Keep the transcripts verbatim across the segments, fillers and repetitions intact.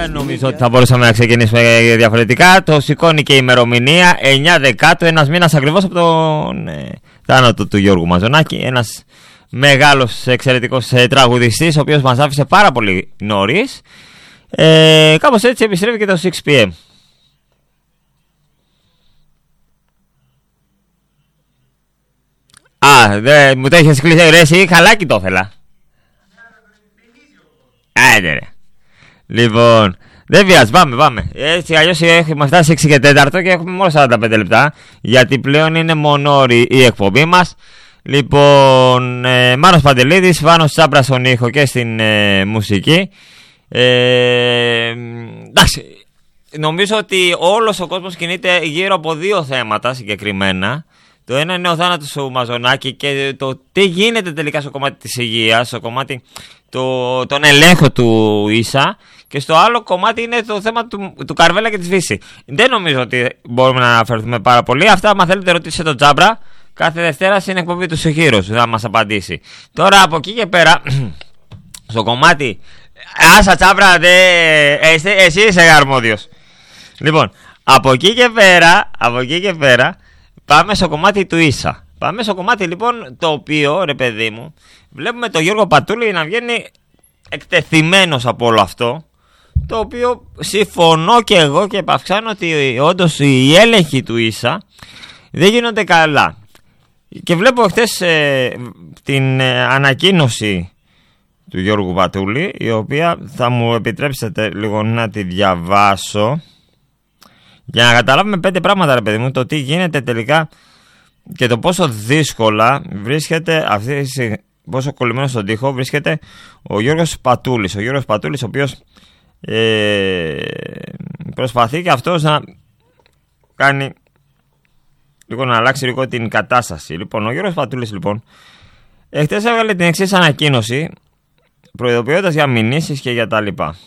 Δεν νομίζω ότι θα μπορούσαμε να ξεκινήσουμε διαφορετικά. Το σηκώνει και η ημερομηνία εννιά Δεκάτου, ένας μήνας ακριβώς από τον ε, θάνατο του Γιώργου Μαζονάκη. Ένας μεγάλος εξαιρετικός ε, τραγουδιστής, ο οποίος μας άφησε πάρα πολύ νωρίς. Ε, κάπως έτσι επιστρέφει και το έξι πι εμ. Α, δε, μου το έχεις κλείσει ρε εσύ, χαλάκι το ήθελα. Άντε ρε. Λοιπόν, δεν βιάζει, πάμε, πάμε. Έτσι αλλιώς έχουμε φτάσει έξι και τέταρτο και έχουμε μόνο σαράντα πέντε λεπτά. Γιατί πλέον είναι μονόρη η εκπομπή μας. Λοιπόν, ε, Μάνος Παντελίδης, Βάνος Τσάμπρας στον ήχο και στην ε, μουσική. Ε, εντάξει, νομίζω ότι όλος ο κόσμος κινείται γύρω από δύο θέματα συγκεκριμένα. Το ένα είναι ο θάνατος του Μαζονάκη και το τι γίνεται τελικά στο κομμάτι της υγείας, στο κομμάτι το, τον ελέγχο του ίσα, και στο άλλο κομμάτι είναι το θέμα του, του Καρβέλα και της Φύση. Δεν νομίζω ότι μπορούμε να αναφερθούμε πάρα πολύ. Αυτά, αν θέλετε, ρωτήστε τον Τζάμπρα. Κάθε Δευτέρα στην εκπομπή του Σοχύρος θα μας απαντήσει. Τώρα από εκεί και πέρα, στο κομμάτι. Άσα Τζάμπρα, δε, εσύ, εσύ είσαι αρμόδιος. Λοιπόν, από εκεί και πέρα, από εκεί και πέρα. Πάμε στο κομμάτι του ίσα. Πάμε στο κομμάτι λοιπόν το οποίο, ρε παιδί μου, βλέπουμε τον Γιώργο Πατούλη να βγαίνει εκτεθειμένος από όλο αυτό. Το οποίο συμφωνώ και εγώ και επαυξάνω ότι όντως οι έλεγχοι του ίσα δεν γίνονται καλά. Και βλέπω χθες ε, την ε, ανακοίνωση του Γιώργου Πατούλη, η οποία θα μου επιτρέψετε λίγο να τη διαβάσω. Για να καταλάβουμε πέντε πράγματα, ρε παιδί μου, το τι γίνεται τελικά και το πόσο δύσκολα βρίσκεται αυτή, πόσο κολλημένο στον τοίχο βρίσκεται ο Γιώργος Πατούλης. Ο Γιώργος Πατούλης, ο οποίος ε, προσπαθεί και αυτός να κάνει λίγο, να αλλάξει λίγο την κατάσταση. Λοιπόν, ο Γιώργος Πατούλης, λοιπόν, εχθές έβγαλε την εξής ανακοίνωση, προειδοποιώντας για μηνύσεις και για τα λοιπά.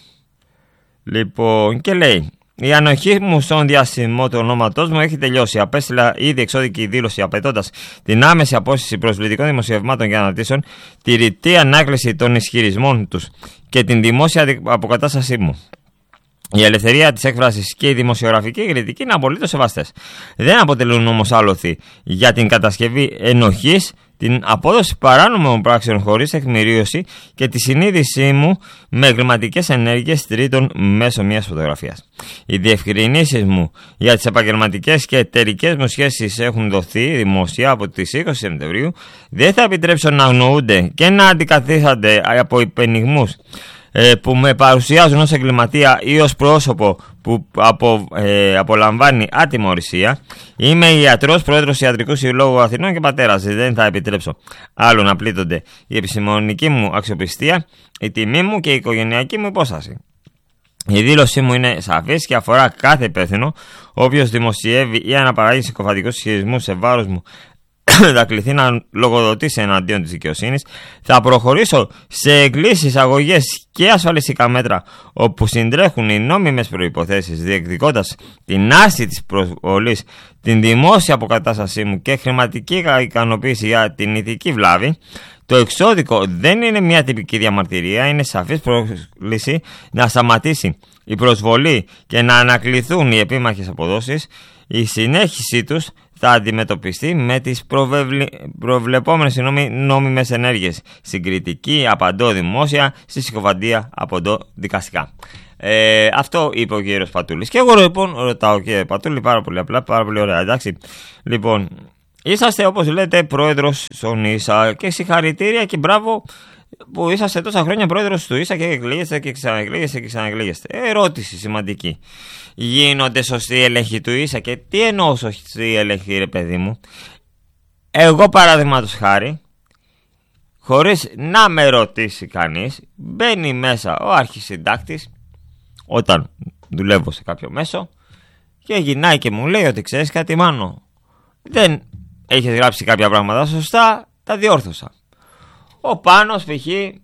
Λοιπόν, και λέει: η ανοχή μου στον διασυμό του ονόματός μου έχει τελειώσει. Απέστειλα ήδη εξώδικη δήλωση απαιτώντας την άμεση απόσυρση προσβλητικών δημοσιευμάτων και αναρτήσεων, τη ρητή ανάκληση των ισχυρισμών τους και την δημόσια αποκατάστασή μου. Η ελευθερία της έκφρασης και η δημοσιογραφική κριτική είναι απολύτως σεβαστές. Δεν αποτελούν όμως άλοθη για την κατασκευή ενοχής, την απόδοση παράνομων πράξεων χωρίς τεκμηρίωση και τη συνείδησή μου με εγκληματικές ενέργειες τρίτων μέσω μιας φωτογραφίας. Οι διευκρινήσεις μου για τις επαγγελματικές και εταιρικές μου σχέσεις έχουν δοθεί δημοσία από τις είκοσι Σεπτεμβρίου. Δεν θα επιτρέψω να αγνοούνται και να αντικαθίστανται από υπενιγμούς που με παρουσιάζουν ως εγκληματία ή ως πρόσωπο που απο, ε, απολαμβάνει ατιμωρησία. Είμαι ιατρός, πρόεδρος Ιατρικού Συλλόγου Αθηνών και πατέρας. Δεν θα επιτρέψω άλλο να πλήττονται η επιστημονική μου αξιοπιστία, η τιμή μου και η οικογενειακή μου υπόσταση. Η δήλωσή μου είναι σαφής και αφορά κάθε υπεύθυνο. Όποιος δημοσιεύει ή αναπαράγει συκοφαντικούς ισχυρισμούς σε βάρος μου θα κληθεί να λογοδοτήσει εναντίον της δικαιοσύνης. Θα προχωρήσω σε εκκλήσεις, αγωγές και ασφαλιστικά μέτρα όπου συντρέχουν οι νόμιμες προϋποθέσεις, διεκδικώντας την άρση της προσβολής, την δημόσια αποκατάστασή μου και χρηματική ικανοποίηση για την ηθική βλάβη. Το εξώδικο δεν είναι μια τυπική διαμαρτυρία, είναι σαφής πρόσκληση να σταματήσει η προσβολή και να ανακληθούν οι επίμαχες αποδόσεις. Η συνέχιση τους θα αντιμετωπιστεί με τις προβεβλη... προβλεπόμενες νόμιμες ενέργειες. Συγκριτική απαντώ δημόσια, στη συκοφαντία απαντώ δικαστικά. Ε, αυτό είπε ο κύριος Πατούλης. Και εγώ λοιπόν ρωτάω, κύριε Πατούλη, πάρα πολύ απλά, πάρα πολύ ωραία, εντάξει. Λοιπόν, είσαστε όπως λέτε πρόεδρος στον ίσα και συγχαρητήρια και μπράβο που είσαστε τόσα χρόνια πρόεδρος του ίσα και εκλέγεστε και ξαναεκλέγεστε και ξαναεκλέγεστε. Ερώτηση σημαντική. Γίνονται σωστοί έλεγχοι του ίσα? Και τι εννοώ σωστοί έλεγχοι, ρε παιδί μου? Εγώ παραδείγματος χάρη, χωρίς να με ρωτήσει κανείς, μπαίνει μέσα ο αρχισυντάκτης όταν δουλεύω σε κάποιο μέσο και γυρνάει και μου λέει ότι ξέρεις κάτι, Μάνο, δεν έχεις γράψει κάποια πράγματα σωστά, τα διόρθωσα. Ο Πάνος π.χ.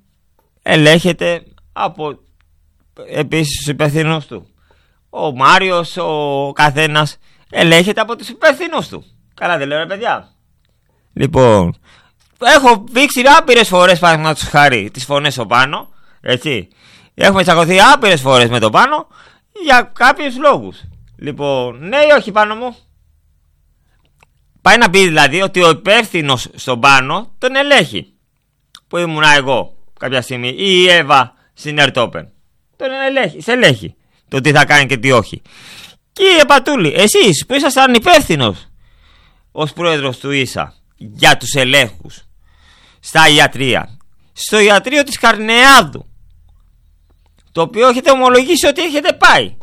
ελέγχεται από επίσης τους υπευθύνους του. Ο Μάριος, ο καθένας ελέγχεται από τους υπευθύνους του. Καλά δεν λέω, ρε παιδιά? Λοιπόν, έχω δείξει άπειρες φορές, παραδείγματος χάρη, τις φωνές ο Πάνο, έτσι. Έχουμε τσακωθεί άπειρες φορές με τον Πάνο για κάποιους λόγους. Λοιπόν, ναι ή όχι Πάνο μου? Πάει να πει δηλαδή ότι ο υπεύθυνος στον Πάνο τον ελέγχει. Που ήμουνα εγώ κάποια στιγμή, ή η Εύα στην Ερτόπεν. Τον ελέγχει, σε ελέγχει το τι θα κάνει και τι όχι. Κύριε Πατούλη, εσείς που ήσασταν υπεύθυνος ως πρόεδρος του ίσα για τους ελέγχους στα ιατρία, στο ιατρείο της Καρνεάδου, το οποίο έχετε ομολογήσει ότι έχετε πάει,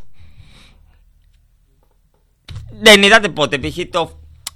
δεν είδατε ποτέ π.χ. το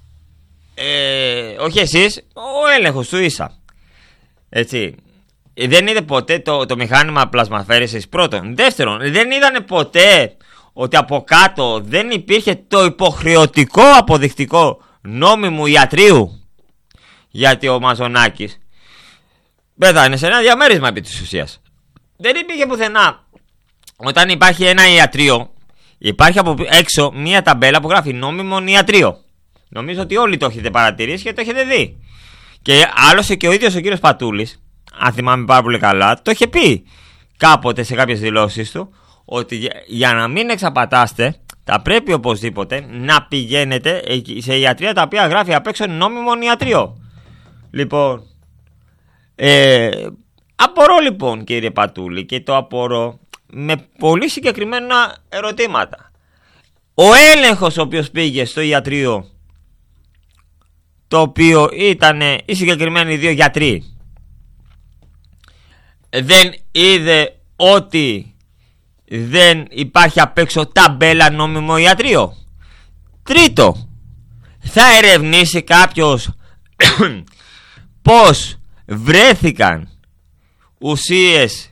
ε, όχι εσείς, ο έλεγχος του ίσα, έτσι, δεν είδε ποτέ το, το μηχάνημα πλασμαφέρεσης? Πρώτον. Δεύτερον, δεν είδανε ποτέ ότι από κάτω δεν υπήρχε το υποχρεωτικό αποδεικτικό νόμιμου ιατρίου? Γιατί ο Μαζονάκης πέθανε σε ένα διαμέρισμα επί της ουσίας. Δεν υπήρχε πουθενά. Όταν υπάρχει ένα ιατρείο, υπάρχει από έξω μία ταμπέλα που γράφει νόμιμο ιατρείο. Νομίζω ότι όλοι το έχετε παρατηρήσει και το έχετε δει. Και άλλωστε και ο ίδιος ο κύριος Πατούλης, αν θυμάμαι πάρα πολύ καλά, το είχε πει κάποτε σε κάποιες δηλώσεις του, ότι για, για να μην εξαπατάστε, θα πρέπει οπωσδήποτε να πηγαίνετε σε ιατρεία τα οποία γράφει απ' έξω νόμιμο ιατρείο. Λοιπόν, ε, απορώ λοιπόν κύριε Πατούλη, και το απορώ με πολύ συγκεκριμένα ερωτήματα. Ο έλεγχος ο οποίος πήγε στο ιατρείο, το οποίο ήταν οι συγκεκριμένοι δύο γιατροί, δεν είδε ότι δεν υπάρχει απ' έξω ταμπέλα νόμιμο ιατρείο? Τρίτο, θα ερευνήσει κάποιος πώς βρέθηκαν ουσίες,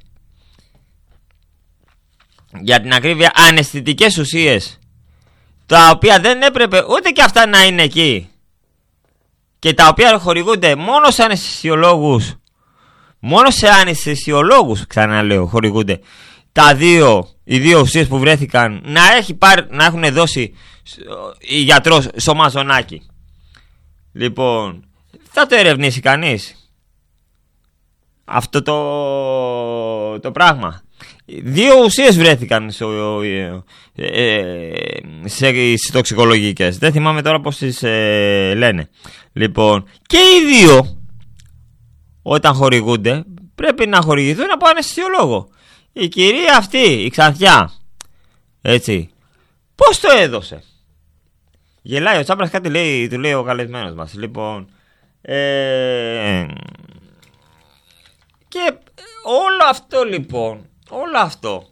για την ακρίβεια αναισθητικές ουσίες, τα οποία δεν έπρεπε ούτε και αυτά να είναι εκεί, και τα οποία χορηγούνται μόνο σε αναισθησιολόγους? Μόνο σε αναισθησιολόγους, ξαναλέω, χορηγούνται τα δύο, οι δύο ουσίες που βρέθηκαν να, έχει πάρει, να έχουν δώσει η γιατρός στο Μαζονάκι. Λοιπόν, θα το ερευνήσει κανείς αυτό το, το πράγμα? Δύο ουσίες βρέθηκαν στο, ε, σε, σε τοξικολογικές. Δεν θυμάμαι τώρα πώς τις ε, λένε. Λοιπόν, και οι δύο όταν χορηγούνται πρέπει να χορηγηθούν από αναισθησιολόγο. Η κυρία αυτή, η Ξανθιά, έτσι, πώς το έδωσε? Γελάει ο Τσάπρας, κάτι λέει, του λέει ο καλεσμένος μας. Λοιπόν, ε, και όλο αυτό λοιπόν, όλο αυτό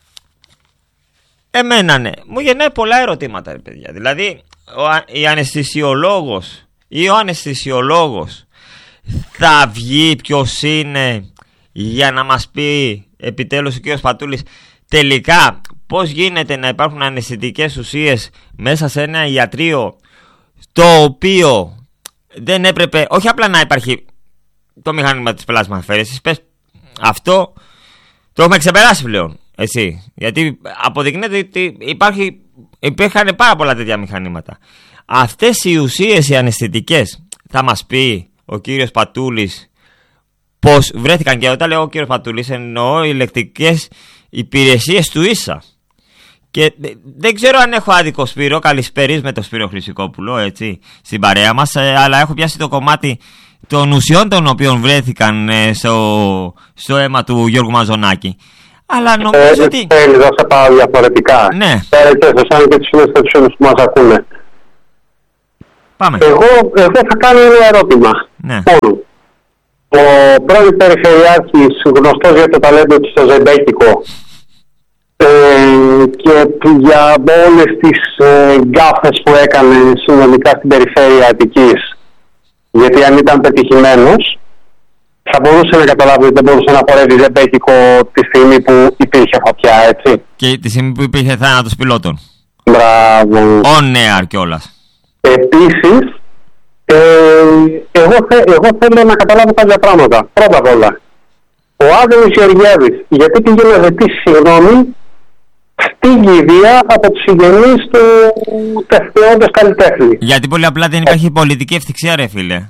εμένα ναι, μου γεννάει πολλά ερωτήματα ρε παιδιά. Δηλαδή ο, η αναισθησιολόγος ή ο αναισθησιολόγος θα βγει ποιος είναι για να μας πει επιτέλους ο κ. Πατούλης τελικά πώς γίνεται να υπάρχουν αναισθητικές ουσίες μέσα σε ένα ιατρείο, το οποίο δεν έπρεπε όχι απλά να υπάρχει το μηχάνημα της πλασμαφέρεσης, πες, αυτό το έχουμε ξεπεράσει πλέον, εσύ, γιατί αποδεικνύεται ότι υπάρχει, υπήρχαν πάρα πολλά τέτοια μηχανήματα. Αυτές οι ουσίες οι αναισθητικές θα μας πει ο κύριος Πατούλης πώς βρέθηκαν? Και όταν λέω ο κύριος Πατούλης εννοώ ηλεκτρικές υπηρεσίες του ίσα. Και δεν ξέρω αν έχω άδικο Σπύρο, καλησπέρις με το Σπύρο Χρυσικόπουλο, έτσι, στην παρέα μας, αλλά έχω πιάσει το κομμάτι των ουσιών των οποίων βρέθηκαν στο, στο αίμα του Γιώργου Μαζονάκη. Αλλά νομίζω ε, ότι... Θέλει να σε πάω διαφορετικά. Ναι. Φέρετε σαν και τις φίλες που μας ακούνε. Πάμε. Εγώ, εγώ θα κάνω ένα ερώτημα. Ναι. Μόνο. Ο πρώην Περιφερειάρχης, γνωστός για το ταλέντο του στο Ζεμπέκικο, ε, και για όλες τις ε, γκάφες που έκανε συνολικά στην περιφέρεια Αττικής, γιατί αν ήταν πετυχημένος θα μπορούσε να καταλάβει ότι δεν μπορούσε να πορεύει Ζεμπέκικο τη στιγμή που υπήρχε φωτιά, έτσι. Και τη στιγμή που υπήρχε θάνατος πιλότων. Μπράβο. On air κιόλας. Επίσης, ε, εγώ, θε, εγώ θέλω να καταλάβω κάποια πράγματα. Πρώτα απ' όλα, ο Άδωνης Γεωργιάδης γιατί πήγε να ζητήσει συγγνώμη στην κηδεία από τους συγγενείς του τεχνιόντος καλλιτέχνη? Γιατί πολύ απλά δεν υπάρχει πολιτική ευθυξία ρε φίλε.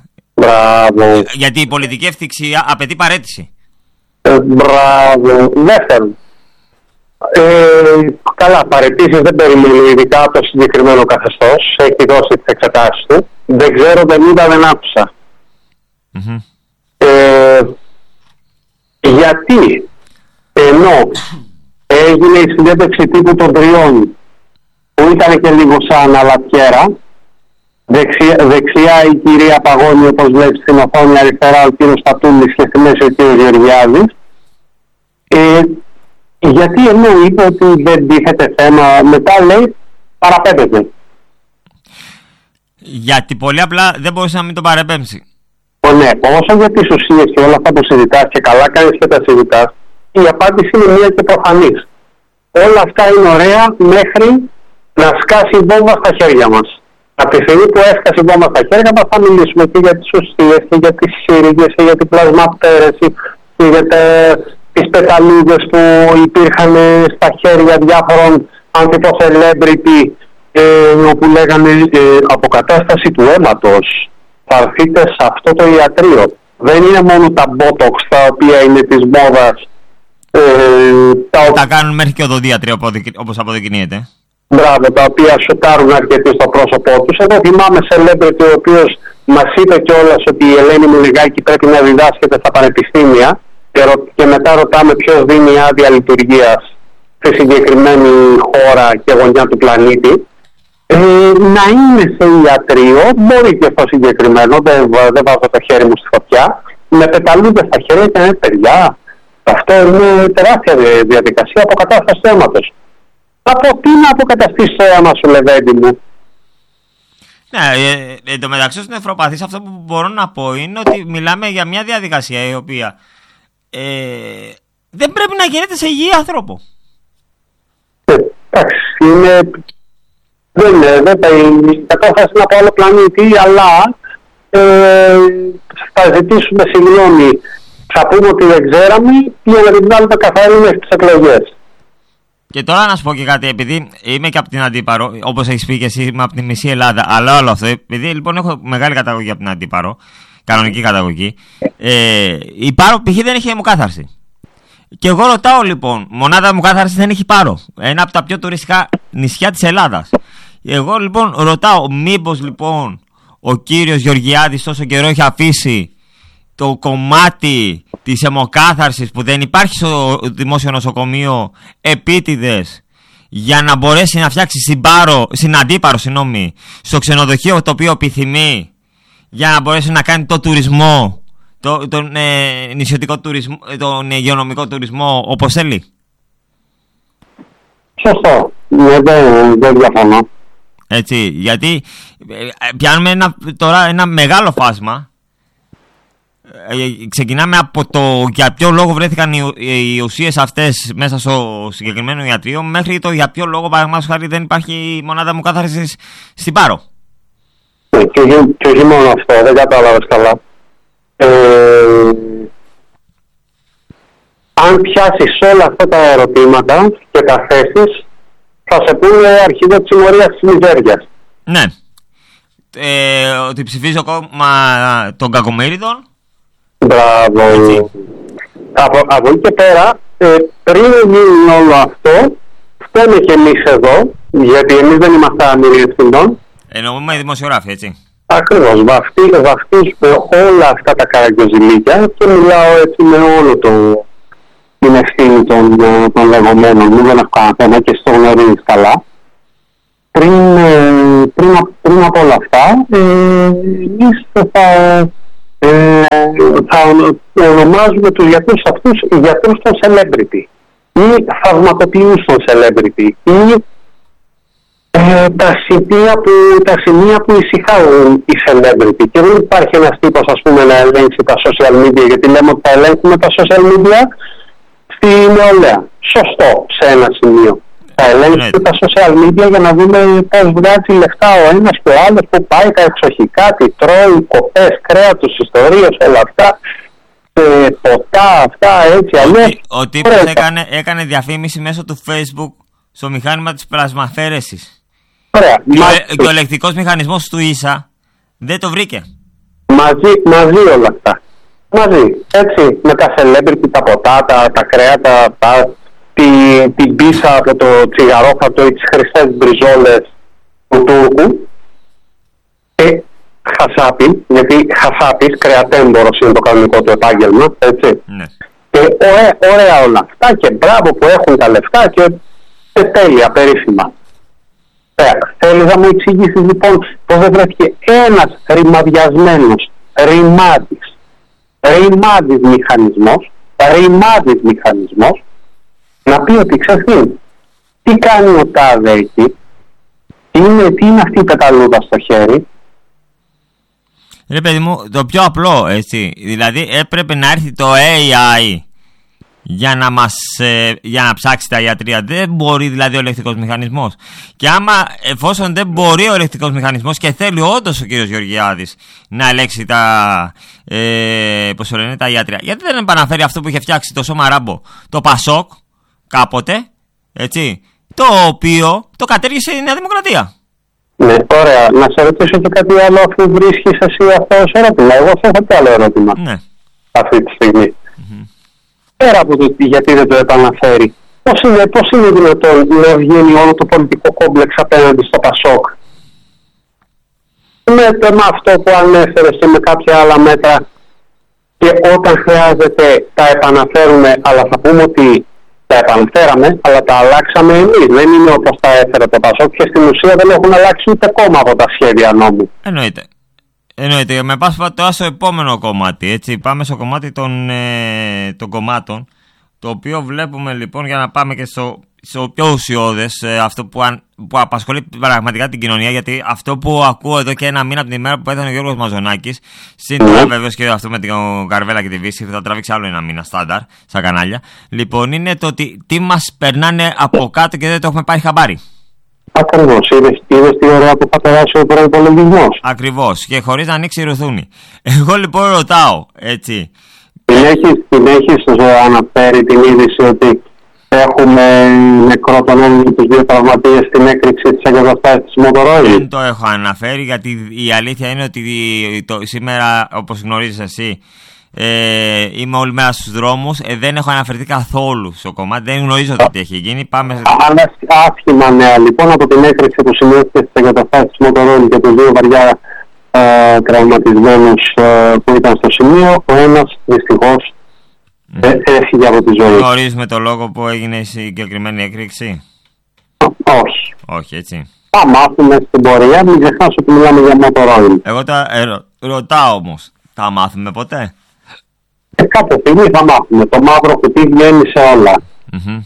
Μπράβο. Γιατί η πολιτική ευθυξία απαιτεί παραίτηση. Ε, μπράβο. Δεύτερον, Ε, καλά, παραιτήσεις δεν περιμένει, ειδικά από το συγκεκριμένο καθεστώς. Έχει δώσει τις εξετάσεις του. Δεν ξέρω, δεν είδα, δεν άκουσα. Mm-hmm. Ε, γιατί ενώ έγινε η συνέντευξη τύπου των τριών, που ήταν και λίγο σαν αλατιέρα, δεξιά, δεξιά η κυρία Παγώνη, όπως βλέπει στην οθόνη, αριστερά ο κύριος Στατούλης και στη μέση ο κύριος Γεωργιάδης. Ε, γιατί ενώ είπε ότι δεν τίθεται θέμα, μετά λέει παραπέμπεται. Γιατί πολύ απλά δεν μπορούσε να μην το παραπέμψει. Ναι, όσο για τις ουσίες και όλα αυτά που συζητάς, και καλά κάνεις και τα συζητάς, η απάντηση είναι μία και προφανής. Όλα αυτά είναι ωραία μέχρι να σκάσει η βόμβα στα χέρια μας. Από τη στιγμή που έσκασε η βόμβα στα χέρια μας, θα μιλήσουμε και για τις ουσίες και για τις σύριγγες και για την πλασματέρεση και για τα, τις πεταλούδες που υπήρχαν στα χέρια διάφορων αντιπο-celebrity, ε, όπου λέγανε ε, αποκατάσταση του αίματος. Θα έρθείτε σε αυτό το ιατρείο. Δεν είναι μόνο τα botox τα οποία είναι της μόδας. Ε, τα, τα κάνουν μέχρι και οδοντίατροι, όπως αποδεικνύεται. Μπράβο, τα οποία σοκάρουν αρκετοί στο πρόσωπό τους. Εγώ θυμάμαι celebrity ο οποίος μας είπε κιόλας ότι η Ελένη Μουλιγάκη πρέπει να διδάσκεται στα πανεπιστήμια και, ρω, και μετά ρωτάμε ποιος δίνει άδεια λειτουργίας στη συγκεκριμένη χώρα και γωνιά του πλανήτη. Ε, να είναι σε ιατρείο, μπορεί και αυτό συγκεκριμένο, δεν, δεν βάζω το χέρι μου στη φωτιά, με πεταλούδες στα χέρια και να παιδιά. Αυτό είναι τεράστια διαδικασία αποκατάσταση του αίματος. Από τι να αποκαταστήσει το αίμα σου, Λεβέντη μου? Ναι, ε, εν τω μεταξύ στους νευροπαθείς αυτό που μπορώ να πω είναι ότι μιλάμε για μια διαδικασία η οποία ε, δεν πρέπει να γίνεται σε υγιή άνθρωπο. Ε, εντάξει, είναι... Δεν είναι, δεν η κατάσταση είναι από άλλο πλανήτη, αλλά ε, θα ζητήσουμε συγγνώμη. Θα πούμε ότι δεν ξέραμε για να την βάλουμε καθαρή στις εκλογές. Και τώρα να σου πω και κάτι, επειδή είμαι και από την Αντίπαρο, όπως έχεις πει και εσύ, είμαι από τη μισή Ελλάδα, αλλά όλο αυτό, επειδή λοιπόν έχω μεγάλη καταγωγή από την Αντίπαρο, κανονική καταγωγή, ε, η Πάρο π.χ. δεν έχει αιμοκάθαρση. Και εγώ ρωτάω λοιπόν, μονάδα αιμοκάθαρση δεν έχει Πάρο, ένα από τα πιο τουριστικά νησιά της Ελλάδας. Εγώ λοιπόν ρωτάω, μήπως λοιπόν ο κύριος Γεωργιάδης τόσο καιρό έχει αφήσει το κομμάτι της αιμοκάθαρσης που δεν υπάρχει στο δημόσιο νοσοκομείο επίτηδες για να μπορέσει να φτιάξει στην, Πάρο, στην Αντίπαρο, συγγνώμη, στο ξενοδοχείο το οποίο επιθυμεί, για να μπορέσει να κάνει το τουρισμό, το, τον ε, νησιωτικό τουρισμό, τον υγειονομικό τουρισμό όπως θέλει. Σωστό. Δεν, δεν διαφωνώ. Έτσι, γιατί ε, πιάνουμε ένα, τώρα ένα μεγάλο φάσμα. Ε, ξεκινάμε από το για ποιο λόγο βρέθηκαν οι, οι ουσίες αυτές μέσα στο συγκεκριμένο ιατρείο, μέχρι το για ποιο λόγο, παραδείγματος χάρη, δεν υπάρχει μονάδα αιμοκάθαρσης στην Πάρο. Ε, και, και όχι μόνο αυτό, δεν κατάλαβες καλά. Ε, αν πιάσεις όλα αυτά τα ερωτήματα και τα θέσεις, θα σε πούνε αρχηγό της συμμορίας της μιζέριας. Ναι. Ε, ότι ψηφίζει ο κόμμα των κακομοίριδων. Μπράβο. Από, από εκεί και πέρα, ε, πριν γίνει όλο αυτό, φταίμε και εμείς εδώ, γιατί εμείς δεν είμαστε άμυροι ευθυνών. Εννοούμε δημοσιογράφοι, έτσι. Ακριβώς. Βαφτί, βαφτίζουμε όλα αυτά τα καραγκιόζηλίκια και μιλάω έτσι με όλο το, την ευθύνη των, των λεγόμενων. Μην δεν έχω κανένα θέμα και στο γνωρίζεις καλά. Πριν, πριν, πριν από όλα αυτά, ε, εμείς θα... Ε, θα ονομάζουμε τους γιατρούς αυτούς γιατρούς των celebrity ή φαρμακοποιούς των celebrity ή ε, τα, σημεία που, τα σημεία που ησυχάουν οι celebrity, και δεν υπάρχει ένας τύπος, ας πούμε, να ελέγξει τα social media, γιατί λέμε ότι θα ελέγχουμε τα social media στη νεολαία. Σωστό σε ένα σημείο. Θα ελέγξουμε τα social media για να δούμε πώς βγάζει λεφτά ο ένας και ο άλλος, που πάει τα εξοχικά, τι τρώει, κοπές, κρέατος, ιστορίες, όλα αυτά, ε, ποτά, αυτά, έτσι, αλλιώς. Ο, ο τύπος έκανε, έκανε διαφήμιση μέσω του Facebook στο μηχάνημα της πλασμαφέρεσης. Ωραία. Και, Μα... ο, και ο ελεκτικός μηχανισμός του ίσα δεν το βρήκε. Μαζί, μαζί όλα αυτά. Μαζί. Έτσι, με τα celebrity, τα ποτά, τα, τα κρέατα, τα... την, την πίσα από το τσιγαρόχαρτο ή τις χρυσές μπριζόλες του Τούρκου. Ε, χασάπι, γιατί χασάπις, κρεατέμπορος είναι το κανονικό του επάγγελμα, έτσι. Ναι. Και ωραία, ωραία όλα αυτά και μπράβο που έχουν τα λεφτά και, και τέλεια, περίφημα. Ε, θέλεις να μου εξηγήσεις λοιπόν πως δεν βρέθηκε ένας ρημαδιασμένος, ρημάδης, ρημάδης μηχανισμός, ρημάδης μηχανισμός να πει ότι ξέρεις τι, τι κάνει ο τάδε εκεί, τι είναι, τι είναι αυτή η πεταλούδα στο χέρι. Ρε παιδί μου, το πιο απλό, έτσι, δηλαδή έπρεπε να έρθει το έι άι για να, μας, ε, για να ψάξει τα ιατρία. Δεν μπορεί δηλαδή ο ελεκτρικός μηχανισμός. Και άμα, εφόσον δεν μπορεί ο ελεκτρικός μηχανισμός και θέλει όντως ο κύριος Γεωργιάδης να ελέγξει τα, ε, πώς το λένε, τα ιατρία, γιατί δεν επαναφέρει αυτό που είχε φτιάξει το Σώμα Ράμπο, το Πασόκ, κάποτε, έτσι, το οποίο το κατέργησε η Νέα Δημοκρατία. Ναι, ωραία. Να σε ρωτήσω και κάτι άλλο, αφού βρίσκεις εσύ αυτό ως ερώτημα. Εγώ θα έχω και άλλο ερώτημα. Ναι. Αυτή τη στιγμή. Mm-hmm. Πέρα από το γιατί δεν το επαναφέρει, πώς είναι, πώς είναι δυνατόν να βγαίνει όλο το πολιτικό κόμπλεξ απέναντι στο Πασόκ? Με, με αυτό που ανέφερες και με κάποια άλλα μέτρα, και όταν χρειάζεται τα επαναφέρουμε, αλλά θα πούμε ότι τα επαναφέραμε, αλλά τα αλλάξαμε εμείς. Δεν είναι όπως τα έφερε το Πασόκ και στην ουσία δεν έχουν αλλάξει ούτε κόμμα από τα σχέδια νόμου. Εννοείται. Εννοείται. Με πας τώρα στο επόμενο κομμάτι. Έτσι. Πάμε στο κομμάτι των, ε, των κομμάτων. Το οποίο βλέπουμε λοιπόν, για να πάμε και στο, στο πιο ουσιώδες, ε, αυτό που, αν, που απασχολεί πραγματικά την κοινωνία. Γιατί αυτό που ακούω εδώ και ένα μήνα από την ημέρα που πέθανε ο Γιώργος Μαζονάκης, συν τώρα βεβαίως και αυτό με την Καρβέλα και τη Βύση, θα τραβήξει άλλο ένα μήνα στάνταρ στα κανάλια. Λοιπόν, είναι το ότι τι μας περνάνε από κάτω και δεν το έχουμε πάρει χαμπάρι. Ακριβώς. Είδες τι ωραία που θα περάσει ο προϋπολογισμός. Ακριβώς. Και χωρίς να ανοίξει η ρουθούνη. Εγώ λοιπόν ρωτάω, έτσι. Την έχεις, την έχεις αναφέρει την είδηση ότι έχουμε νεκρό τον έναν τους δύο τραυματίες στην έκρηξη της εγκαταστάσης της Μοτορόιλ? Δεν το έχω αναφέρει, γιατί η αλήθεια είναι ότι το, σήμερα, όπως γνωρίζεις εσύ, ε, είμαι όλη μέρα στους δρόμους, ε, δεν έχω αναφερθεί καθόλου στο κομμάτι, δεν γνωρίζω το τι έχει γίνει. Πάμε σε... Άσχημα νέα λοιπόν από την έκρηξη που σημειώθηκε στις εγκαταστάσεις της Μοτορόιλ και τους δύο βαριά ε, τραυματισμένους ε, που ήταν στο σημείο. Ο ένας δυστυχώς mm. ε, έφυγε από τη ζωή. Γνωρίζουμε το λόγο που έγινε η συγκεκριμένη έκρηξη? Όχι. Όχι, έτσι. Θα μάθουμε στην πορεία, μην ξεχνάς ότι μιλάμε για Motorola. Εγώ τα ε, ρω, ρωτάω όμως, θα μάθουμε ποτέ? Ε, κάποια στιγμή θα μάθουμε. Το μαύρο κουτί βγαίνει σε όλα. Mm-hmm.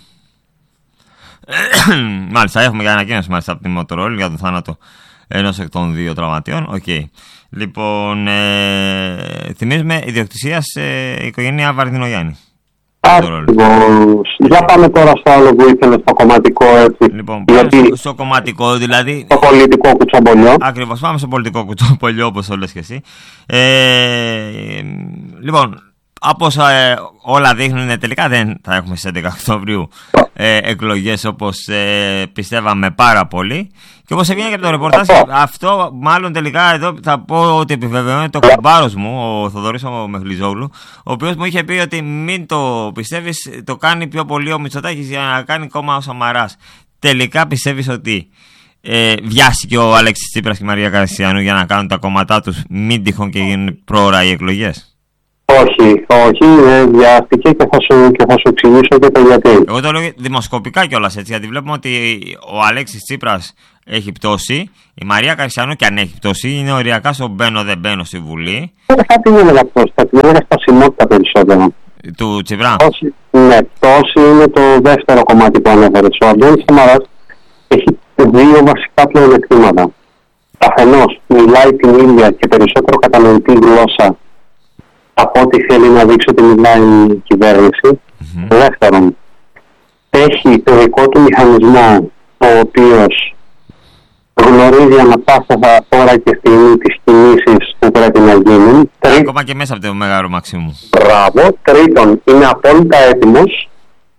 Μάλιστα, έχουμε για ανακοίνωση μάλιστα από τη Motorola για τον θάνατο ενός εκ των δύο τραυματιών. Οκ. Okay. Λοιπόν, ε, θυμίζουμε ιδιοκτησία σε οικογένεια Βαρδινογιάννη. Ακριβώς. Για πάμε τώρα στο άλλο που ήθελε, στο κομματικό, έτσι. Λοιπόν, πάμε γιατί... στο, στο κομματικό, δηλαδή. Στο πολιτικό κουτσομπολιό. Ακριβώς, πάμε στο πολιτικό κουτσομπολιό, όπως το λες και εσύ. Ε, λοιπόν, όπως ε, όλα δείχνουν, τελικά δεν θα έχουμε στις έντεκα Οκτωβρίου ε, εκλογές όπως ε, πιστεύαμε πάρα πολύ. Και όπως έβγαινε και από το ρεπορτάζ, αυτό μάλλον τελικά εδώ θα πω ότι επιβεβαιώνει το κουμπάρος μου, ο Θοδωρής ο Μεχλιζόγλου, ο οποίος μου είχε πει ότι μην το πιστεύεις, το κάνει πιο πολύ ο Μητσοτάκης για να κάνει κόμμα ο Σαμαράς. Τελικά πιστεύεις ότι ε, βιάστηκε ο Αλέξης Τσίπρας και η Μαρία Καριστιανού για να κάνουν τα κόμματά τους, μην τυχόν και γίνουν πρόωρα οι εκλογές? Όχι, όχι, δεν βιάστηκε και θα σου, και θα σου εξηγήσω και το γιατί. Εγώ το λέω δημοσκοπικά κιόλας, έτσι, γιατί βλέπουμε ότι ο Αλέξης Τσίπρας έχει πτώσει, η Μαρία Καριστιανού και αν έχει πτώσει είναι οριακά στο μπαίνω δεν μπαίνω στη Βουλή. Δεν θα την έλεγα πτώση, θα την έλεγα στασιμότητα περισσότερο. Του Τσίπρα. Πτώση, ναι, πτώση είναι το δεύτερο κομμάτι που ανέφερες. Ο Αντώνης Σαμαράς έχει δύο βασικά πλεονεκτήματα. Αφενός μιλάει την ίδια και περισσότερο κατανοητή γλώσσα από ό,τι θέλει να δείξει ότι μιλάει η κυβέρνηση. Mm-hmm. Δεύτερον, έχει το δικό του μηχανισμό, ο οποίος γνωρίζει ανά πάσα ώρα και στιγμή τις κινήσεις που πρέπει να γίνουν. Ακόμα και μέσα από το Μέγαρο Μαξίμου. Μπράβο. Τρίτον, είναι απόλυτα έτοιμος.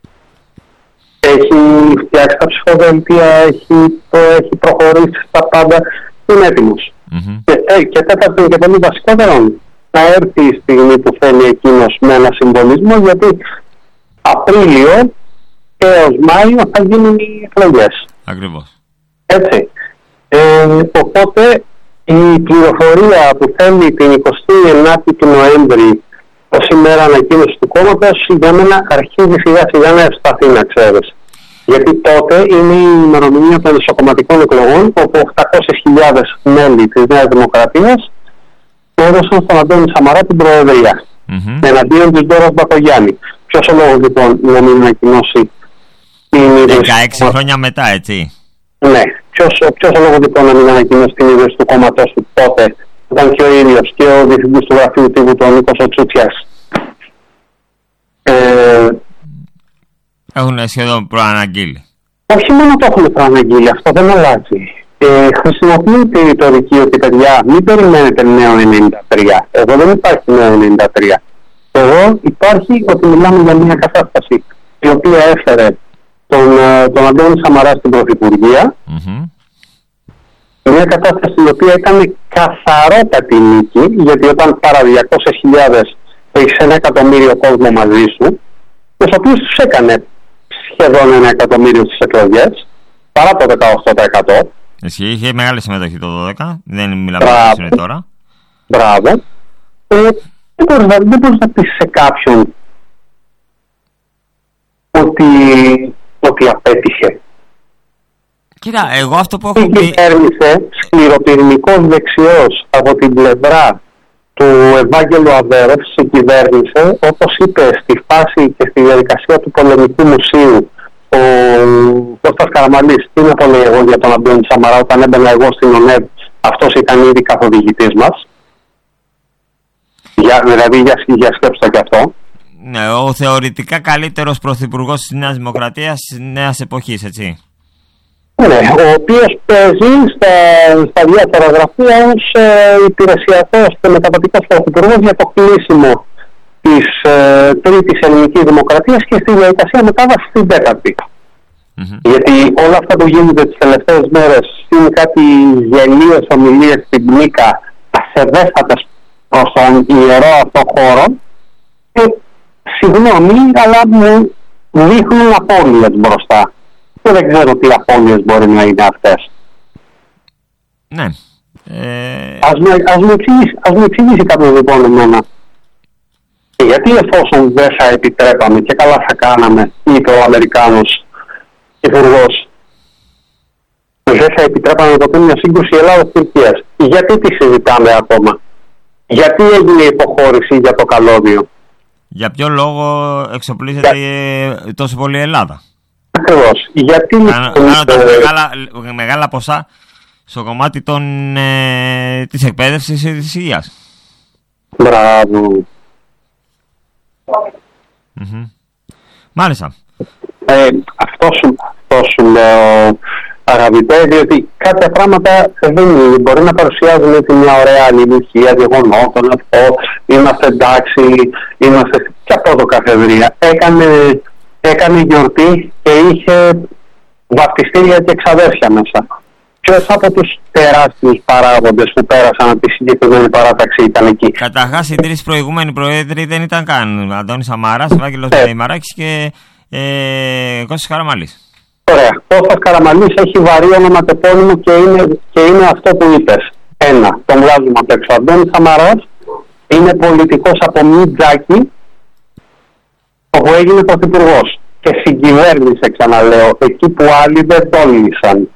Έχει φτιάξει τα ψηφοδέλτια, έχει, έχει προχωρήσει στα πάντα. Είναι έτοιμος. Mm-hmm. Και, ε, και τέταρτον και πολύ βασικότερον, να έρθει η στιγμή που θέλει εκείνος με ένα συμβολισμό, γιατί Απρίλιο έως Μάιο θα γίνουν οι εκλογές. Ακριβώς. Έτσι. Ε, οπότε η πληροφορία που θέλει την εικοστή ενάτη του Νοέμβρη ως ημέρα ανακοίνωση του κόμματος, για μένα αρχίζει σιγά σιγά να ευσταθεί, να ξέρεις. Γιατί τότε είναι η ημερομηνία των ισοκομματικών εκλογών, όπου οκτακόσιες χιλιάδες μέλη της Νέας Δημοκρατίας έδωσαν στον Αντώνη Σαμαρά την προεδρία. Mm-hmm. Εναντίον της Ντόρας Μπακογιάννη. Ποιος ο λόγος λοιπόν να μην ανακοινώσει την ίδρυση? δεκαέξι χρόνια μετά, έτσι. Ναι. Ποιος, ποιος ο λόγος λοιπόν να μην ανακοινώσει την ίδρυση του κόμματος του τότε, ήταν και ο ίδιος και ο διευθυντής του γραφείου τύπου, τον Νίκος ο Τσούτσιας. Ε, Έχουν σχεδόν προαναγγείλει. Όχι μόνο το έχουν προαναγγείλει, αυτό δεν αλλάζει. Ε, χρησιμοποιούν τη ρητορική ότι, παιδιά, μην περιμένετε νέο ενενήντα τρία. Εδώ δεν υπάρχει νέο ενενήντα τρία. Εδώ υπάρχει ότι μιλάμε για μια κατάσταση η οποία έφερε τον, τον Αντώνη Σαμαρά στην Πρωθυπουργία. Mm-hmm. Μια κατάσταση η οποία ήταν καθαρότατη νίκη, γιατί όταν παρά διακόσιες χιλιάδες έχεις ένα εκατομμύριο κόσμο μαζί σου, τους οποίους τους έκανε σχεδόν ένα εκατομμύριο στις εκλογές, παρά το δεκαοκτώ τοις εκατό. Εσύ είχε μεγάλη συμμετοχή το δώδεκα, δεν μιλάμε για τώρα. Μπράβο. Ε, δεν μπορείς να, δεν μπορείς να πεις σε κάποιον ότι, ότι απέτυχε. Κοίτα, εγώ αυτό που έχω πει... πει... Κυβέρνησε σκληροπυρηνικός δεξιός από την πλευρά του Ευάγγελου Αβέροφ, συγκυβέρνησε, όπως είπε στη φάση και στη διαδικασία του Πολεμικού Μουσείου ο Κώστας Καραμανλής. Τι να πω λέει εγώ για τον Αντώνη Σαμαρά, όταν έμπαινα εγώ στην ΟΝΕΔ, αυτός ήταν ήδη καθοδηγητής μας. Για, δηλαδή για, για σκέψτε και αυτό. Ναι, ο θεωρητικά καλύτερος πρωθυπουργός της Νέας Δημοκρατίας της νέας εποχής, έτσι. Ναι, ο οποίος παίζει στα, στα διάφορα γραφεία ως ε, υπηρεσιακός και μεταβατικός πρωθυπουργός για το κλείσιμο της ε, τρίτης ελληνικής δημοκρατίας και στη διαδικασία μετάβαση στην τέταρτη. Mm-hmm. Γιατί όλα αυτά που γίνονται τις τελευταίες μέρες είναι κάτι γελίες ομιλίες στην Νίκα, ασεβέστατες προς τον ιερό αυτό χώρο, και συγγνώμη, αλλά μου δείχνουν απώλειες μπροστά. Και δεν ξέρω τι απώλειες μπορεί να είναι αυτές. Ναι. Ε... Ας, με, ας, με εξηγήσει, ας με εξηγήσει κάποιος λοιπόν εμένα. Και γιατί εφόσον δεν θα επιτρέπαμε και καλά θα κάναμε, είπε ο Αμερικάνος υπουργός, δεν θα επιτρέπαμε να το πούμε μια σύγκρουση Ελλάδας-Τουρκίας. Γιατί τη συζητάμε ακόμα? Γιατί έγινε υποχώρηση για το καλώδιο? Για ποιο λόγο εξοπλίζεται για... τόσο πολύ η Ελλάδα? Ακριβώς. Γιατί κάνοντας ε... μεγάλα, μεγάλα ποσά στο κομμάτι των, ε, της εκπαίδευσης και της υγείας. Μπράβο. Mm-hmm. Μάλιστα. Ε, αυτό σου, αυτό σου λέω, αγαπητέ, διότι κάποια πράγματα δεν είναι. Μπορεί να παρουσιάζουν έτσι μια ωραία αλληλουχία γεγονότων, αυτό, είμαστε εντάξει, είμαστε και από το καθεδρία. Έκανε, έκανε γιορτή και είχε βαπτιστήρια και εξαδέρφια μέσα. Ποιος από τους τεράστιους παράγοντες που πέρασαν από τη συγκεκριμένη παράταξη ήταν εκεί? Καταρχάς, οι τρεις προηγούμενοι πρόεδροι δεν ήταν καν. Αντώνης Σαμαράς, Ευάγγελος Μαράκης και ε, Κώστας Καραμανλής. Ωραία. Κώστας Καραμανλής έχει βαρύ ονοματεπώνυμο και είναι, και είναι αυτό που είπες. Ένα, τον βγάζουμε απ' έξω. Αντώνης Σαμαράς είναι πολιτικός από Μιτζάκη, όπου έγινε πρωθυπουργός και συγκυβέρνησε, ξαναλέω, εκεί που άλλοι δεν τόλμησαν.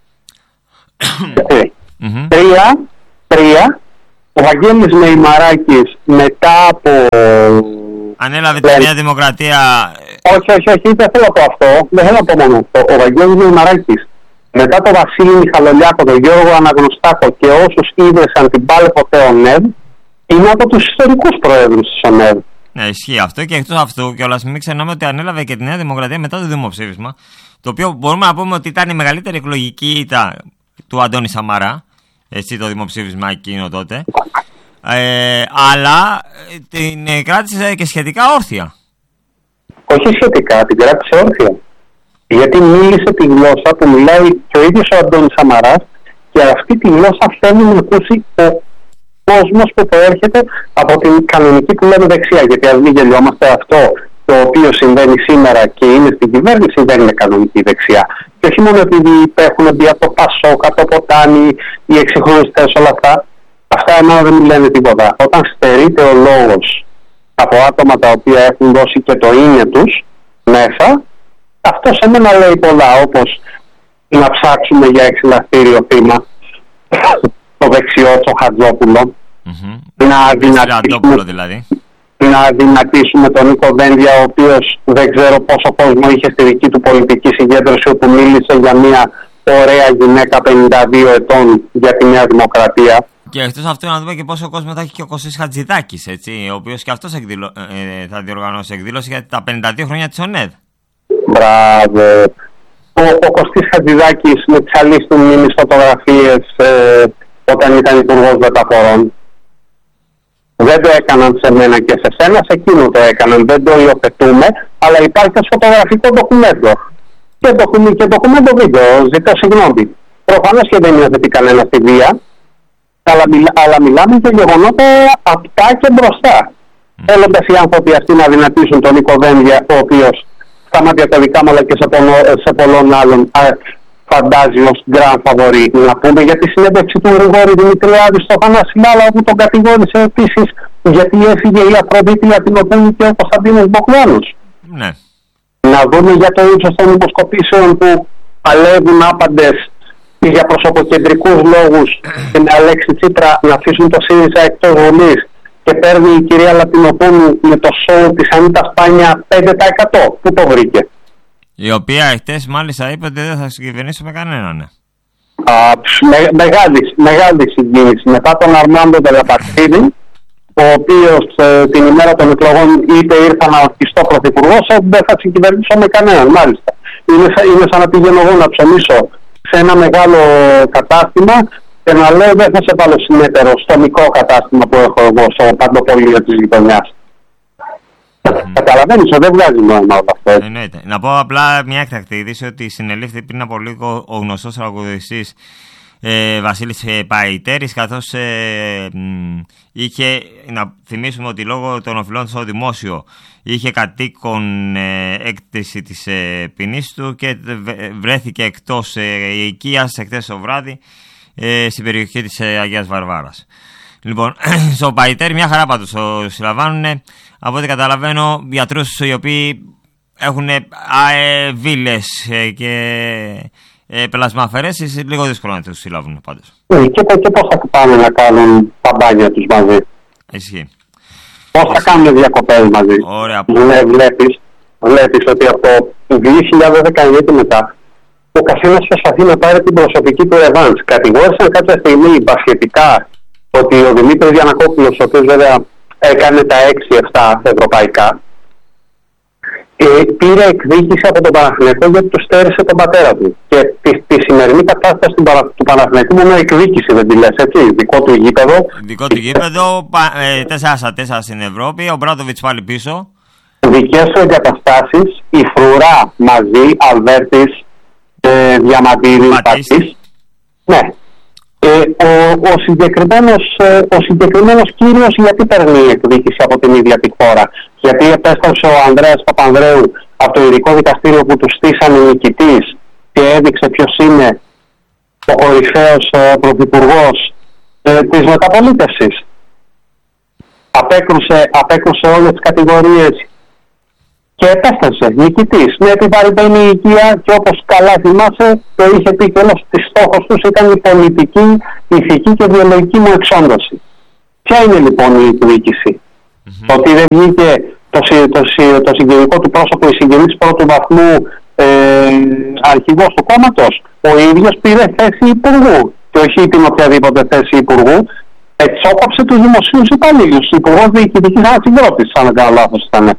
Mm-hmm. Τρία, τρία, ο Βαγγέλης Μεϊμαράκης μετά από... Ανέλαβε τη Νέα Δημοκρατία. Όχι, όχι, όχι, δεν θέλω να πω αυτό. Δεν θέλω να πω μόνο αυτό. Ο Βαγγέλης Μεϊμαράκης μετά τον Βασίλη Μιχαλολιάκο, τον Γιώργο Αναγνωστάκο και όσους ίδρυσαν την πάλι ποτέ ΟΝΕΔ, είναι από τους ιστορικούς προέδρους της ΟΝΕΔ. Ναι, ισχύει αυτό και εκτός αυτού κιόλας μην ξεχνάμε ότι ανέλαβε και τη Νέα Δημοκρατία μετά το δημοψήφισμα, το οποίο μπορούμε να πούμε ότι ήταν η μεγαλύτερη εκλογική ήττα του Αντώνη Σαμαρά, έτσι, το δημοψήφισμα εκείνο τότε, ε, αλλά την κράτησε και σχετικά όρθια. Όχι σχετικά, την κράτησε όρθια. Γιατί μίλησε τη γλώσσα που μιλάει και ο ίδιος ο Αντώνης Σαμαράς, και αυτή τη γλώσσα θέλει να ακούσει ο κόσμος που προέρχεται από την κανονική που λέμε δεξιά. Γιατί ας μην γελιόμαστε, αυτό το οποίο συμβαίνει σήμερα και είναι στην κυβέρνηση δεν είναι κανονική δεξιά. Και όχι μόνο επειδή έχουν μπει από το Πασόκ, από το Ποτάμι, οι εξυγχρονιστές, όλα αυτά. Αυτά εμένα δεν μου λένε τίποτα. Όταν στερείται ο λόγος από άτομα τα οποία έχουν δώσει και το είναι τους μέσα, αυτό σε μένα λέει πολλά, όπως να ψάξουμε για εξηλαστήριο θύμα το δεξιό το Χατζόπουλο, mm-hmm. να δυνατήσουμε, δηλαδή. να δυνατήσουμε τον Νίκο Δένδια, ο οποίος δεν ξέρω πόσο κόσμο είχε στη δική του πολιτική συγκέντρωση, όπου μίλησε για μια ωραία γυναίκα πενήντα δύο ετών για τη Νέα Δημοκρατία. Και εκτός αυτού να δούμε και πόσο κόσμο θα έχει και ο Κωστής Χατζηδάκης, έτσι, ο οποίος και αυτός εκδηλω... ε, θα διοργανώσει εκδήλωση για τα πενήντα δύο χρόνια της ΟΝΕΔ. Μπράβο. Ο, ο Κωστής Χατζηδάκης με τις αλείς του μνήμης φωτογραφίες ε, όταν ήταν υπουργός μεταφορών. Δεν το έκαναν σε μένα και σε σένα, σε εκείνο το έκαναν. Δεν το υιοθετούμε, αλλά υπάρχει ως φωτογραφικό ντοκουμέντο. Και, και ντοκουμέντο βίντεο, ζητώ συγγνώμη. Προφανώς και δεν υιοθετεί κανένα στη βία, αλλά, μιλά, αλλά μιλάμε για γεγονότα απτά και μπροστά. Mm. Θέλοντας οι άνθρωποι αυτοί να δυνατήσουν τον Νίκο Δένδια, ο οποίος στα μάτια τα δικά μου αλλά και σε, πολλο, σε πολλών άλλων φαντάζει ως γκραν φαβορί. Να πούμε για τη συνέντευξη του Γρηγόρη Δημητριάδη στο Θανάση Λάλα, που τον κατηγόρησε επίσης γιατί έφυγε η Αφροδίτη Αττινοπούλου και ο Κωνσταντίνος Μπογδάνος. Ναι. Να δούμε για το ύψος των υποσκοπήσεων που παλεύουν άπαντες για προσωποκεντρικούς λόγους και με Αλέξη Τσίπρα να αφήσουν το ΣΥΡΙΖΑ εκτός Βουλής, και παίρνει η κυρία Λατινοπούλου με το σοου της Ανίτα Σπάνια πέντε τοις εκατό. Πού το βρήκε? Η οποία χτες μάλιστα είπε ότι δεν θα συγκυβερνήσει με κανέναν. Ναι. Α, με, μεγάλη, μεγάλη συγκίνηση. Μετά τον Αρμάντο Τελαπαρτίδη, ο οποίος ε, την ημέρα των εκλογών είπε ήρθα να ορκιστώ πρωθυπουργός, δεν θα συγκυβερνήσω με κανέναν. Μάλιστα. Είναι, είναι σαν να πηγαίνω εγώ να ψωνίσω σε ένα μεγάλο κατάστημα και να λέω δεν θα σε βάλω συνέτερο στο μικρό κατάστημα που έχω εγώ στο παντοπολείο της γειτονιάς. Mm. Καταλαβαίνεις, δεν βγάζει νόημα όλο αυτό. Εννοείται. Να πω απλά μια έκτακτη είδηση ότι συνελήφθη πριν από λίγο ο γνωστός τραγουδιστής ε, Βασίλης ε, Παϊτέρης, καθώς ε, μ, είχε, να θυμίσουμε ότι λόγω των οφειλών στο δημόσιο είχε κατοίκον ε, έκτηση της ε, ποινής του και βρέθηκε εκτός ε, οικίας εχθές το βράδυ ε, στην περιοχή της ε, Αγίας Βαρβάρας. Λοιπόν, στο Παϊτέρη μια χαρά πάντως το συλλαμβάνουν, από ό,τι καταλαβαίνω, γιατρούς οι οποίοι έχουν ε, βίλες ε, και ε, πελασμαφαιρέσεις, λίγο δύσκολο να τους συλλάβουν πάντως. Ε, και, και πώς θα πάνε να κάνουν παμπάνια τους μαζί? Ισχύει. Πώς θα κάνουν διακοπές μαζί? Ωραία. Ναι, βλέπεις, βλέπεις ότι από το δύο χιλιάδες δεκαεννιά και μετά ο καθένας προσπαθεί να πάρει την προσωπική του ρεβάνς. Κατηγόρησαν κάποια στιγμή πασχετικά ότι ο Δημήτρης Γιαννακόπουλος, ο οποίος βέβαια έκανε τα έξι επτά ευρωπαϊκά, ε, πήρε εκδίκηση από τον Παναθηναϊκό γιατί του στέρισε τον πατέρα του. Και τη, τη σημερινή κατάσταση του, του Παναθηναϊκού μόνο εκδίκηση δεν τη λες, έτσι, δικό του γήπεδο. Δικό του γήπεδο, τέσσερα στα τέσσερα στην Ευρώπη, ο Μπράντοβιτς πάλι πίσω. Δικές του εγκαταστάσεις, η Φρουρά μαζί, Αλβέρτης, ε, Διαμαντήρη, Πατής. Ναι. Ε, ο, ο, συγκεκριμένος, ε, ο συγκεκριμένος κύριος γιατί παίρνει εκδίκηση από την ίδια τη χώρα? Γιατί επέστρεψε ο Ανδρέας Παπανδρέου από το ειδικό δικαστήριο που του στήσανε νικητής και έδειξε ποιος είναι ο κορυφαίος ε, πρωθυπουργός ε, της μεταπολίτευσης. Απέκρουσε, απέκρουσε όλες τις κατηγορίες και επέστρεψε νικητής με επιβαρημένη ηλικία, και όπως καλά θυμάσαι το είχε πει και ένας της στόχος τους ήταν η πολιτική, ηθική και βιολογική μου εξόντωση. Ποια είναι λοιπόν η εκδίκηση? Mm-hmm. Το ότι δεν βγήκε το, το, το, το συγγενικό του πρόσωπο, η συγγενής πρώτου βαθμού ε, αρχηγός του κόμματος, ο ίδιος πήρε θέση υπουργού και όχι την οποιαδήποτε θέση υπουργού, εξόκοψε τους δημοσίους υπαλλήλους, υπουργός διοικητικής ανασυγκρότησης, αν δεν κάνω λάθος ήταν.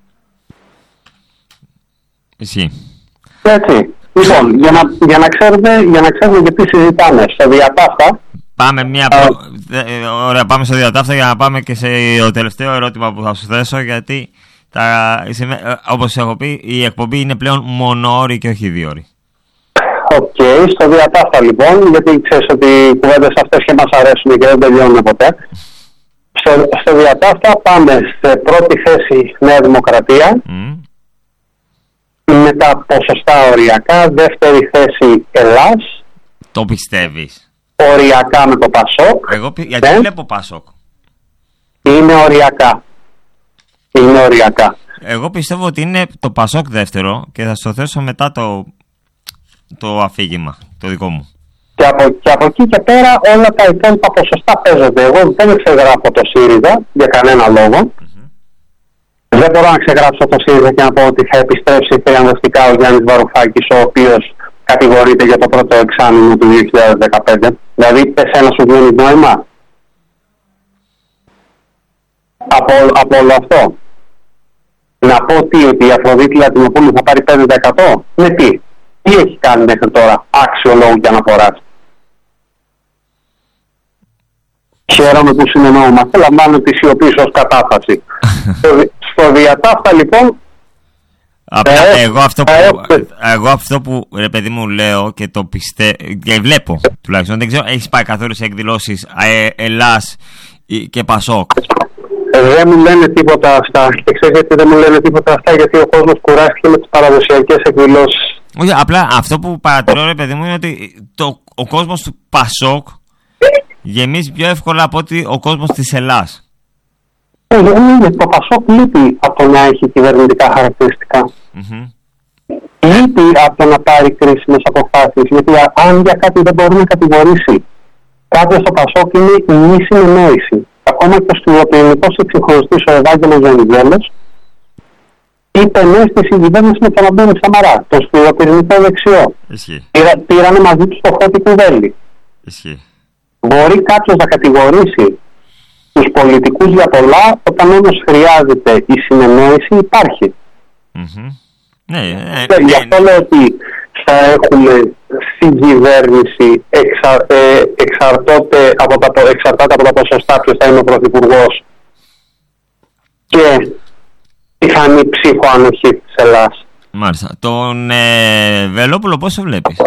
Εσύ. Έτσι. Λοιπόν, για να, για να ξέρουμε, για να ξέρουμε γιατί συζητάμε στο διατάφτα. Πάμε μια προ... ε, ωραία, πάμε στο διατάφτα για να πάμε και σε το τελευταίο ερώτημα που θα σου θέσω, γιατί τα... όπως έχω πει η εκπομπή είναι πλέον μονοώρη και όχι δύο ώρη. Οκ, okay, στο διατάφτα λοιπόν, γιατί ξέρεις ότι οι κουβέντες αυτές και μας αρέσουν και δεν τελειώνουν ποτέ. Στο, στο διατάφτα πάμε σε πρώτη θέση Νέα Δημοκρατία, Mm. με τα ποσοστά οριακά, δεύτερη θέση Ελλάς, Το πιστεύεις? οριακά με το Πασόκ. Εγώ πι- γιατί Ναι. βλέπω Πασόκ. Είναι οριακά. Είναι οριακά. Εγώ πιστεύω ότι είναι το Πασόκ δεύτερο και θα στο θέσω μετά το, το αφήγημα, το δικό μου. Και από, και από εκεί και πέρα όλα τα υπόλοιπα ποσοστά παίζονται. Εγώ δεν εξεγράφω το ΣΥΡΙΖΑ για κανένα λόγο. Mm-hmm. Δεν μπορώ να ξεγράψω το ΣΥΡΙΖΑ και να πω ότι θα επιστρέψει θριαμβευτικά ο Γιάννης Βαρουφάκης, ο οποίος κατηγορείται για το πρώτο εξάμηνο του δύο χιλιάδες δεκαπέντε. Δηλαδή, εσένα σου βγαίνει νόημα από, από όλο αυτό. Να πω τι, ότι η Αφροδίτη Λατινοπούλου θα πάρει πέντε τοις εκατό. Με τι, τι έχει κάνει μέχρι τώρα άξιο λόγου και αναφοράς. Χαίρομαι που συνεννοούμαστε, λαμβάνω τη σιωπή ως κατάφαση. στο, στο διατάφτα λοιπόν. Απλά Ε, εγώ, αυτό που, ε, εγώ αυτό που ρε παιδί μου λέω και το πιστεύω και βλέπω τουλάχιστον, δεν ξέρω, έχεις πάει καθόλου σε εκδηλώσεις ε, Ελλάς και Πασόκ? Δεν μου λένε τίποτα αυτά. Και ξέρεις γιατί δεν μου λένε τίποτα αυτά? Γιατί ο κόσμος κουράστηκε με τις παραδοσιακές εκδηλώσεις. Όχι, απλά αυτό που παρατηρώ ρε παιδί μου είναι ότι το, ο κόσμος του Πασόκ γεμίζει πιο εύκολα από ότι ο κόσμος της Ελλάς. Ε, Δεν είναι. Το Πασόκ λείπει από το να έχει κυβερνητικά χαρακτηριστικά. Mm-hmm. Λείπει από το να πάρει κρίσιμες αποφάσεις. Γιατί αν για κάτι δεν μπορεί να κατηγορήσει κάποιος στο Πασόκ, είναι η μη συνεννόηση. Ακόμα και ο σκληροπυρηνικός εξυγχρονιστής ο Ευάγγελος Βενιζέλος είπε ναι στη συγκυβέρνηση με τον Αντώνη Σαμαρά, το σκληροπυρηνικό δεξιό. Ισχύει. Πήρα, πήρανε μαζί του το Φώτη Κουβέλη. Ισχύει. Μπορεί κάποιος να κατηγορήσει τους πολιτικούς για πολλά, όταν όμως χρειάζεται η συνεννόηση υπάρχει. Mm-hmm. Ναι, ναι, ναι, Και γι' αυτό λέω ότι θα έχουμε στην κυβέρνηση εξα, ε, εξαρτάται, από τα, εξαρτάται από τα ποσοστά ποιος θα είναι ο πρωθυπουργός και πιθανή ψυχοανοχή της Ελλάς. Μάλιστα. Τον ε, Βελόπουλο πώς το βλέπεις?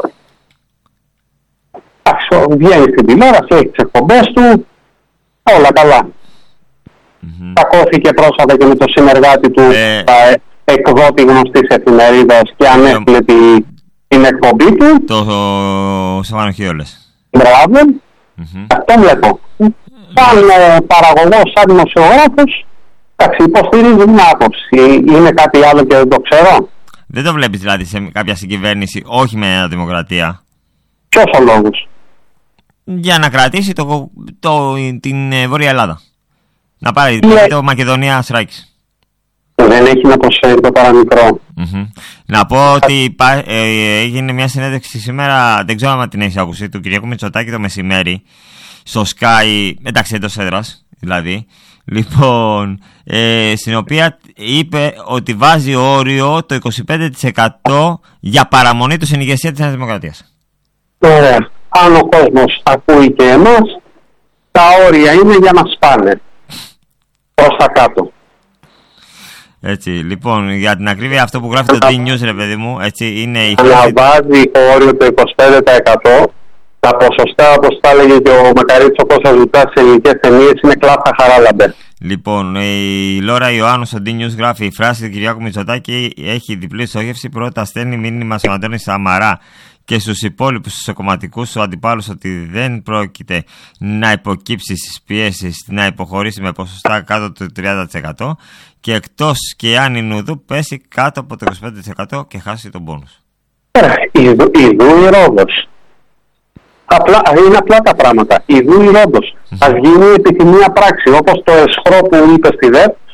Εντάξει, βγαίνει στην τηλεόραση, έχει τις εκπομπές του, όλα καλά. Mm-hmm. Κακώθηκε πρόσφατα και με το συνεργάτη του, Ε... τα εκδότη γνωστής εφημερίδας, και ανέφερε ε... την, την εκπομπή του. Το Σαββάνο Χιόλες. Μπράβο. Mm-hmm. Αυτό βλέπω. Σαν ε, παραγωγός, σαν δημοσιογράφος, εντάξει, υποστηρίζει μια άποψη. Είναι κάτι άλλο και δεν το ξέρω. Δεν το βλέπεις δηλαδή σε κάποια συγκυβέρνηση, όχι με Νέα Δημοκρατία? Ποιος ο λόγος? Για να κρατήσει το, το, την ε, Βόρεια Ελλάδα. Να πάρει Ναι. το Μακεδονία Σράκης. Δεν έχει να προσφέρει το παραμικρό. Mm-hmm. Να πω ότι υπά, ε, έγινε μια συνέντευξη σήμερα, δεν ξέρω αν την έχεις ακούσει, του Κυριάκου Μητσοτάκη το μεσημέρι, στο Sky, εντάξει εντός έδρας δηλαδή, λοιπόν, ε, στην οποία είπε ότι βάζει όριο το είκοσι πέντε τοις εκατό για παραμονή του στην ηγεσία της Νέας Δημοκρατίας. Ωραία. Αν ο κόσμος ακούει και εμάς, τα όρια είναι για να σπάνε προς τα κάτω. Έτσι, λοιπόν, για την ακρίβεια, αυτό που γράφει το D-News, ρε παιδί μου, έτσι, είναι η Να θέση... βάζει όριο το είκοσι πέντε τοις εκατό, τα ποσοστά, όπως τα έλεγε και ο Μακαρίτης ο Κώστας Λουτάς σε ελληνικές ταινίες, είναι κλάφτα χαράλαμπε. Λοιπόν, η Λόρα Ιωάννου στο D-News γράφει: η φράση του Κυριάκου Μητσοτάκη έχει διπλή στόχευση. Πρώτα, στέλνει μήνυμα στον Αντώνη Σαμαρά και στους υπόλοιπους σοσιοκομματικούς του αντιπάλους ότι δεν πρόκειται να υποκύψει στις πιέσεις, να υποχωρήσει με ποσοστά κάτω του τριάντα τοις εκατό και εκτός και αν η Νουδού πέσει κάτω από το είκοσι πέντε τοις εκατό και χάσει τον πόνους. Ιδού η Ρόδος. Απλά, είναι απλά τα πράγματα. Ιδού η Ρόδος. Ας γίνει η επιθυμία πράξη. Όπως το εσχρό που είπε στη ΔΕΠ,